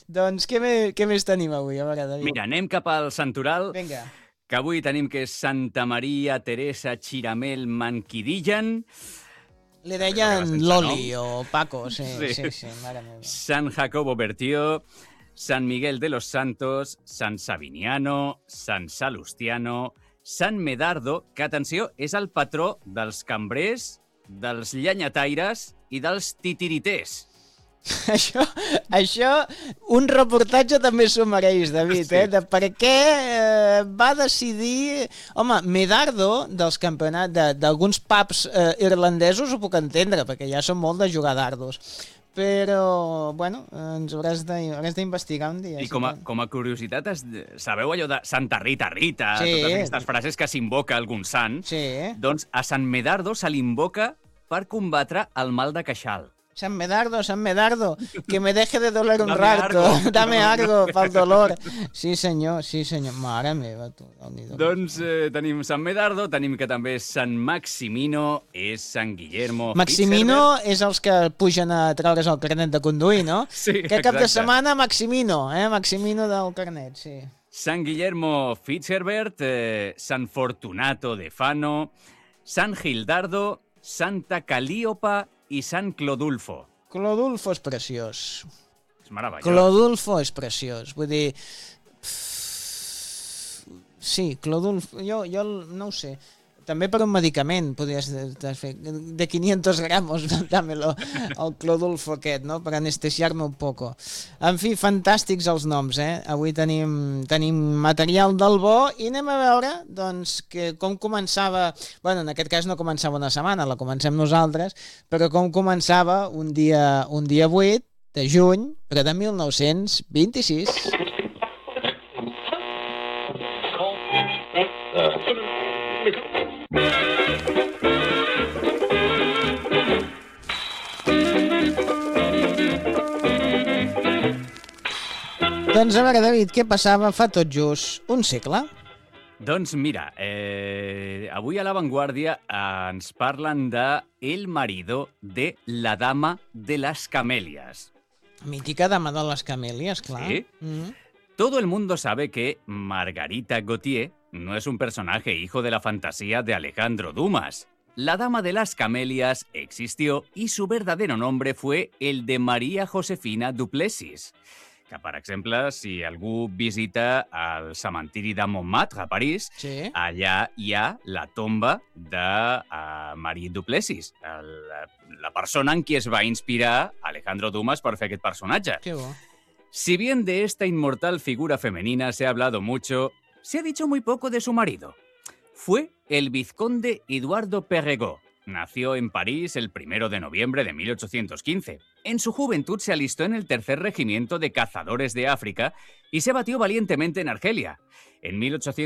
Doncs què més tenim avui? A veure, David. Mira, anem cap al santoral, Vinga. que avui tenim que és Santa Maria Teresa Chiramel Manquidillan, Li Però deien sense Loli nom. o Paco, sí, Sí. mare meva. San Jacobo Bertió, San Miguel de los Santos, San Sabiniano, San Salustiano, Sant Medardo, que, atenció, és el patró dels cambrers, dels llenyataires i dels titirités. Això, un reportatge també s'ho mereix, David, Sí. de per què va decidir... Home, Medardo, dels campionats, d'alguns pubs irlandesos ho puc entendre, perquè ja són molt de jugar dardos. Però, bueno, ens hauràs d'investigar un dia. I com a curiositat, sabeu allò de Santa Rita Rita, Sí. totes aquestes frases que s'invoca algun sant? Sí. Doncs a Sant Medardo se l'invoca per combatre el mal de queixal. San Medardo, que me deje de doler un Dame rato. algo. Dame algo pel dolor. Sí, senyor. Mare meva, tu. Doncs tenim Sant Medardo, tenim que també és Sant Maximino, és Sant Guillermo Maximino és els que pugen a treure's el carnet de conduir, no? Sí, Que cap de exacte. setmana Maximino, Maximino del carnet, sí. Sant Guillermo Fitzherbert, Sant Fortunato de Fano, Sant Gildardo, Santa Calíopa i Sant Clodulfo. Clodulfo és preciós. És meravellós. Clodulfo és preciós. Vull dir... Sí, Clodulfo... Jo no ho sé. També per un medicament podries fer de 500 gramos, dámelo, el Clodulfo aquest, no? Per anestesiar-me un poco. En fi, fantàstics els noms, Avui tenim material del bo i anem a veure, doncs, que com començava... Bueno, en aquest cas no començava una setmana, la comencem nosaltres, però com començava un dia 8 de juny, però de 1926. Doncs a veure, David, què passava fa tot just un segle? Doncs mira, avui a La Vanguardia ens parlen de El marido de la dama de las camelias. Mítica dama de les camèlies, clar. Sí. Todo el mundo sabe que Margarita Gautier no es un personaje hijo de la fantasía de Alejandro Dumas. La dama de las camelias existió y su verdadero nombre fue el de María Josefina Duplessis. Que, per exemple, si algú visita el cementiri de Montmartre a París, Sí. allà hi ha la tomba de Marie Duplessis, la persona en qui es va inspirar Alejandro Dumas per fer aquest personatge. Qué bo. Si bien de esta inmortal figura femenina se ha hablado mucho, se ha dicho muy poco de su marido. Fue el vizconde Eduardo Perregaux. Nació en París el 1 de noviembre de 1815. En su juventud se alistó en el tercer regimiento de cazadores de África y se batió valientemente en Argelia. En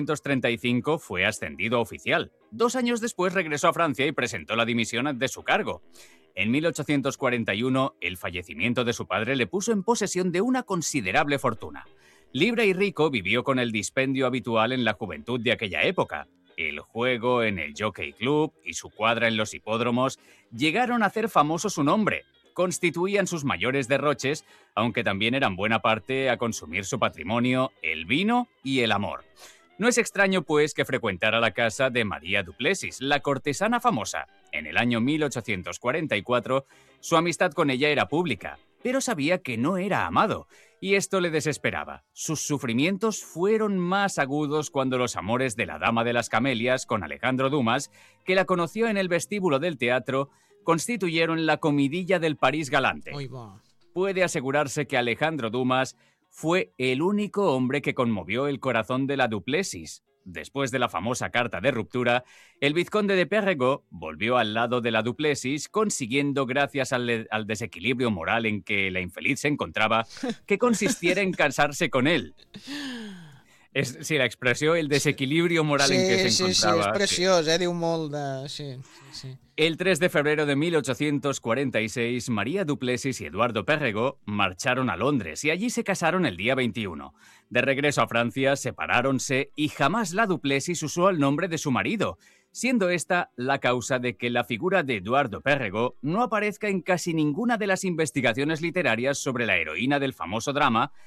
1835 fue ascendido a oficial. 2 años después regresó a Francia y presentó la dimisión de su cargo. En 1841, el fallecimiento de su padre le puso en posesión de una considerable fortuna. Libre y rico, vivió con el dispendio habitual en la juventud de aquella época. El juego en el Jockey Club y su cuadra en los hipódromos llegaron a hacer famoso su nombre. Constituían sus mayores derroches, aunque también eran buena parte a consumir su patrimonio, el vino y el amor. No es extraño, pues, que frecuentara la casa de María Duplessis, la cortesana famosa. En el año 1844, su amistad con ella era pública, pero sabía que no era amado, y esto le desesperaba. Sus sufrimientos fueron más agudos cuando los amores de la Dama de las Camelias con Alejandro Dumas, que la conoció en el vestíbulo del teatro, constituyeron la comidilla del París galante. Ui, bo. Puede asegurarse que Alejandro Dumas fue el único hombre que conmovió el corazón de la Duplessis. Después de la famosa carta de ruptura, el vizconde de Perregaux volvió al lado de la Duplessis, consiguiendo, gracias al desequilibrio moral en que la infeliz se encontraba, que consistiera en casarse con él. Sí, l'expressió, el desequilibrio moral en que se encontraba. Sí, és preciós, diu molt de... Sí. El 3 de febrero de 1846, María Duplessis y Eduardo Perregaux marcharon a Londres y allí se casaron el día 21. De regreso a Francia, separáronse y jamás la Duplessis usó el nombre de su marido, siendo esta la causa de que la figura de Eduardo Perregaux no aparezca en casi ninguna de las investigaciones literarias sobre la heroína del famoso drama